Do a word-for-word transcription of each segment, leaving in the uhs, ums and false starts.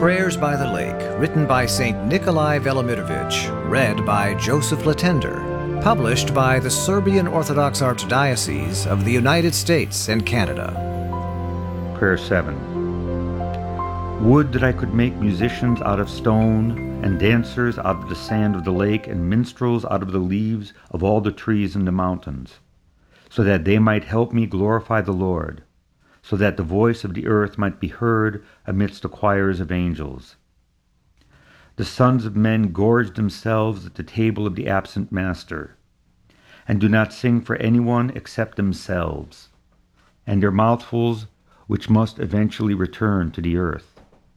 Prayers by the Lake, written by Saint Nikolai Velimirovich, read by Joseph Latender, published by the Serbian Orthodox Archdiocese of the United States and Canada. Prayer seven. Would that I could make musicians out of stone, and dancers out of the sand of the lake, and minstrels out of the leaves of all the trees in the mountains, so that they might help me glorify the Lord, so that the voice of the earth might be heard amidst the choirs of angels. The sons of men gorge themselves at the table of the absent master, and do not sing for anyone except themselves, and their mouthfuls which must eventually return to the earth.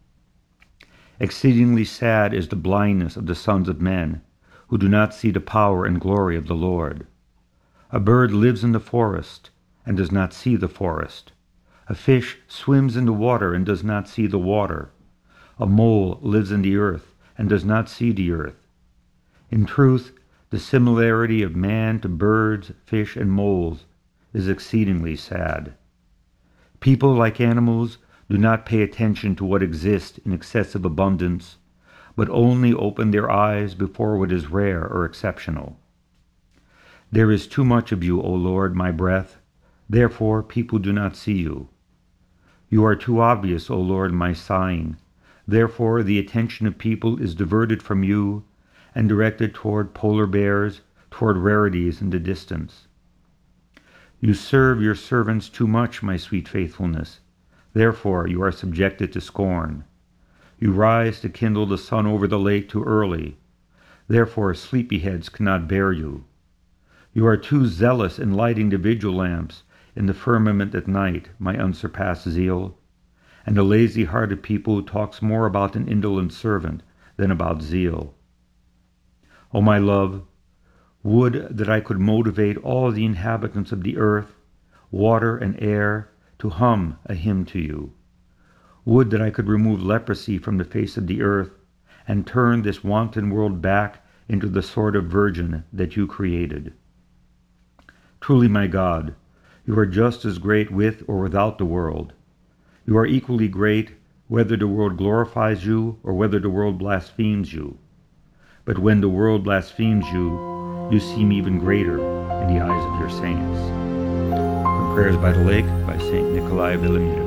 Exceedingly sad is the blindness of the sons of men, who do not see the power and glory of the Lord. A bird lives in the forest, and does not see the forest. A fish swims in the water and does not see the water. A mole lives in the earth and does not see the earth. In truth, the similarity of man to birds, fish, and moles is exceedingly sad. People, like animals, do not pay attention to what exists in excessive abundance, but only open their eyes before what is rare or exceptional. There is too much of you, O Lord, my breath, therefore people do not see you. You are too obvious, O Lord, my sighing, therefore the attention of people is diverted from you and directed toward polar bears, toward rarities in the distance. You serve your servants too much, my sweet faithfulness, therefore you are subjected to scorn. You rise to kindle the sun over the lake too early, therefore sleepyheads cannot bear you. You are too zealous in lighting the vigil lamps in the firmament at night, my unsurpassed zeal, and a lazy-hearted people talks more about an indolent servant than about zeal. O my love, would that I could motivate all the inhabitants of the earth, water and air, to hum a hymn to you. Would that I could remove leprosy from the face of the earth, and turn this wanton world back into the sort of virgin that you created. Truly, my God, you are just as great with or without the world. You are equally great whether the world glorifies you or whether the world blasphemes you. But when the world blasphemes you, you seem even greater in the eyes of your saints. From Prayers by the Lake by Saint Nikolai Velimirovich.